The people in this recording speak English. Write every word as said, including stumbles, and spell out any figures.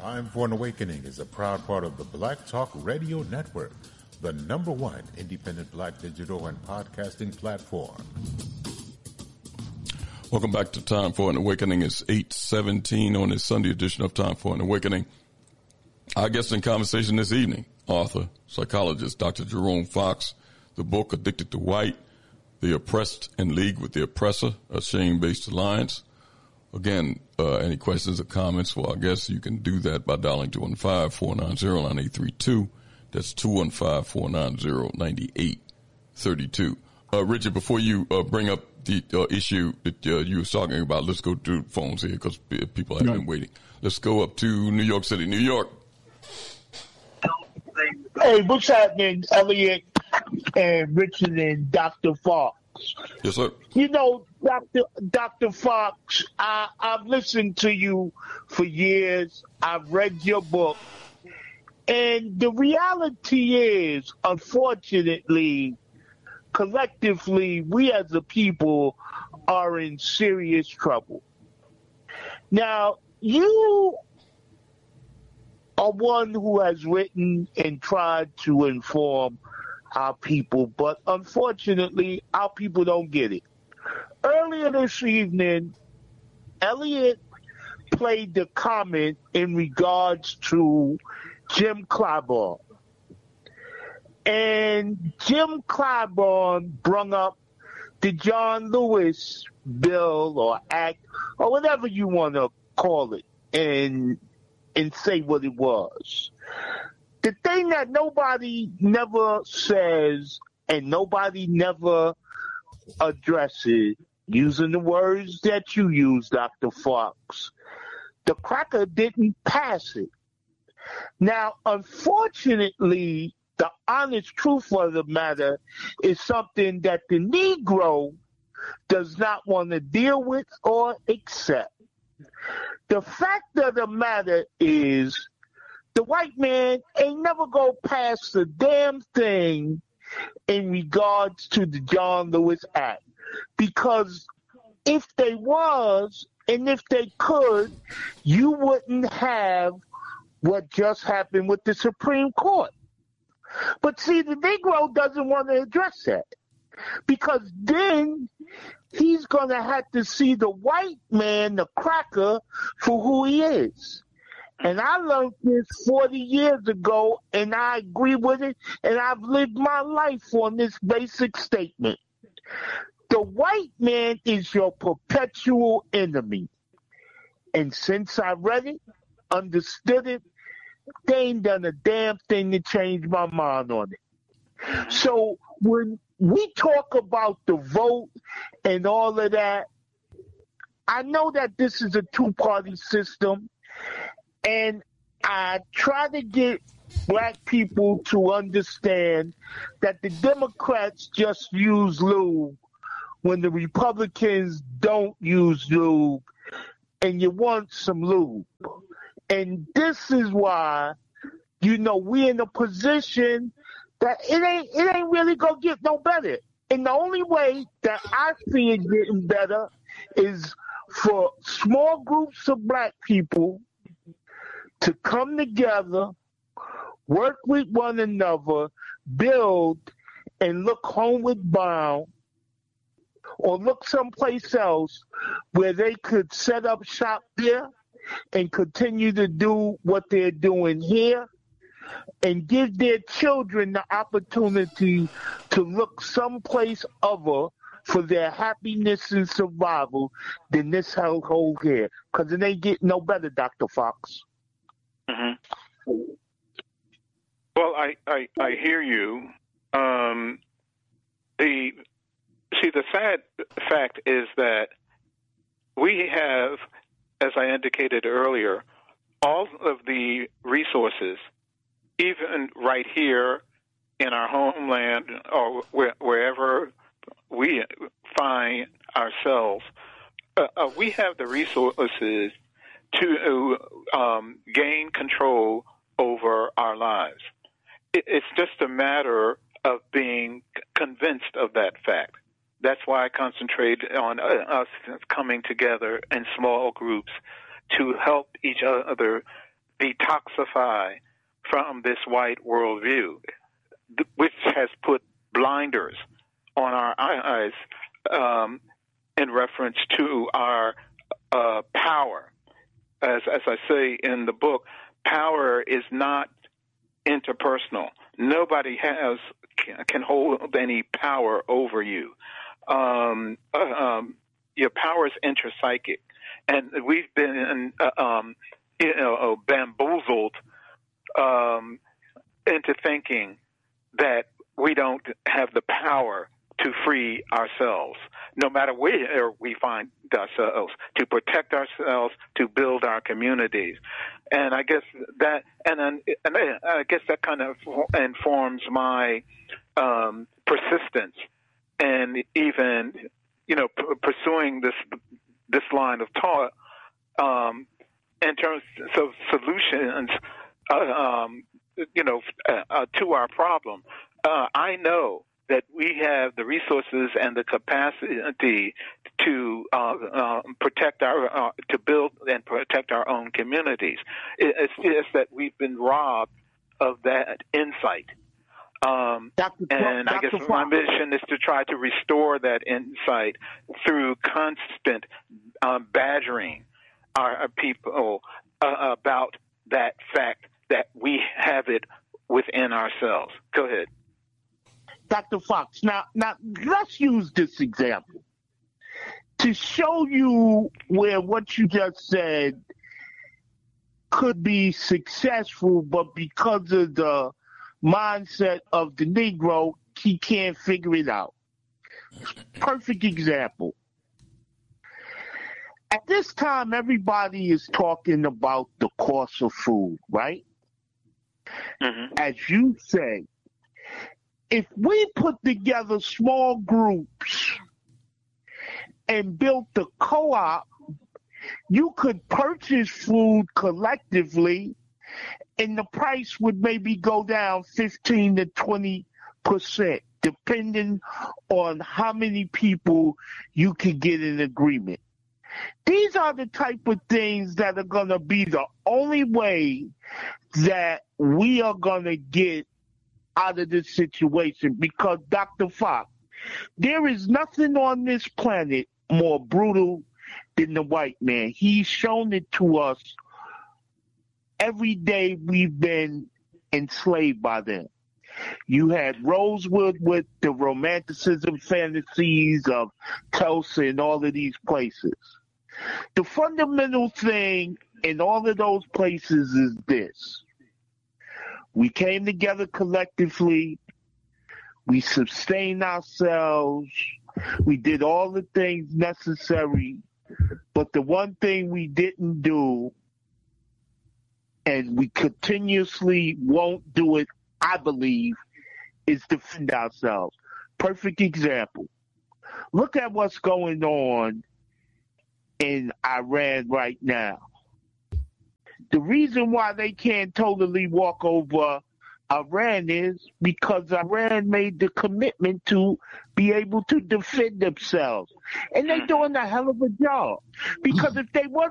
Time for an Awakening is a proud part of the Black Talk Radio Network, the number one independent black digital and podcasting platform. Welcome back to Time for an Awakening. It's eight seventeen on this Sunday edition of Time for an Awakening. Our guest in conversation this evening, author, psychologist, Doctor Jerome Fox, the book Addicted to White, The Oppressed in League with the Oppressor, a shame-based alliance. Again, uh, any questions or comments for our guests, you can do that by dialing two one five, four nine zero, nine eight three two. That's two one five, four nine zero, nine eight three two. Uh, Richard, before you uh, bring up the uh, issue that uh, you were talking about, let's go to phones here because people have been waiting. Let's go up to New York City, New York. Hey, what's happening, Elliot and Richard and Doctor Fox? Yes, sir. You know, Doctor Doctor Fox, I, I've listened to you for years. I've read your book. And the reality is, unfortunately, collectively, we as a people are in serious trouble. Now, you are one who has written and tried to inform our people, but unfortunately, our people don't get it. Earlier this evening, Elliot played the comment in regards to Jim Clyburn. And Jim Clyburn brung up the John Lewis bill or act or whatever you want to call it and and say what it was. The thing that nobody never says and nobody never addresses, using the words that you use, Doctor Fox, the cracker didn't pass it. Now, unfortunately, the honest truth of the matter is something that the Negro does not want to deal with or accept. The fact of the matter is the white man ain't never go past a damn thing in regards to the John Lewis Act. Because if they was, and if they could, you wouldn't have what just happened with the Supreme Court. But see, the Negro doesn't want to address that. Because then he's going to have to see the white man, the cracker, for who he is. And I learned this forty years ago, and I agree with it, and I've lived my life on this basic statement. The white man is your perpetual enemy. And since I read it, understood it, they ain't done a damn thing to change my mind on it. So when we talk about the vote and all of that, I know that this is a two-party system, and I try to get black people to understand that the Democrats just use lube when the Republicans don't use lube, and you want some lube. And this is why, you know, we're in a position that it ain't it ain't really gonna get no better. And the only way that I see it getting better is for small groups of black people to come together, work with one another, build, and look homeward bound, or look someplace else where they could set up shop there and continue to do what they're doing here, and give their children the opportunity to look someplace other for their happiness and survival than this hellhole here. Because it ain't getting no better, Doctor Fox. Mm-hmm. Well, I, I, I hear you. Um, the see, the sad fact is that we have, as I indicated earlier, all of the resources, even right here in our homeland or where, wherever we find ourselves, uh, uh, we have the resources to um, gain control over our lives. It, it's just a matter of being convinced of that fact. That's why I concentrate on uh, us coming together in small groups to help each other detoxify from this white worldview, which has put blinders on our eyes um, in reference to our uh, power. As, as I say in the book, power is not interpersonal. Nobody has can hold any power over you. Um, uh, um, your power is intrapsychic, and we've been uh, um, you know, bamboozled um, into thinking that we don't have the power to free ourselves, no matter where we find ourselves, to protect ourselves, to build our communities. And I guess that, and, then, and I guess that kind of informs my um, persistence and even, you know, p- pursuing this this line of thought um, in terms of solutions, uh, um, you know, uh, uh, to our problem. Uh, I know that we have the resources and the capacity to uh, uh, protect our, uh, to build and protect our own communities. It's just that we've been robbed of that insight. Um, Doctor and Doctor I guess Fox. my mission is to try to restore that insight through constant um, badgering our, our people uh, about that fact that we have it within ourselves. Go ahead. Doctor Fox, now, now let's use this example to show you where what you just said could be successful, but because of the mindset of the Negro, he can't figure it out. Perfect example. At this time, everybody is talking about the cost of food, right? Mm-hmm. As you say, if we put together small groups and built a co-op, you could purchase food collectively and the price would maybe go down fifteen to twenty percent, depending on how many people you can get in agreement. These are the type of things that are going to be the only way that we are going to get out of this situation, because Doctor Fox, there is nothing on this planet more brutal than the white man. He's shown it to us every day we've been enslaved by them. You had Rosewood with the romanticism fantasies of Tulsa and all of these places. The fundamental thing in all of those places is this. We came together collectively. We sustained ourselves. We did all the things necessary. But the one thing we didn't do, and we continuously won't do it, I believe, is defend ourselves. Perfect example. Look at what's going on in Iran right now. The reason why they can't totally walk over Iran is because Iran made the commitment to be able to defend themselves. And they're doing a hell of a job. Because if they weren't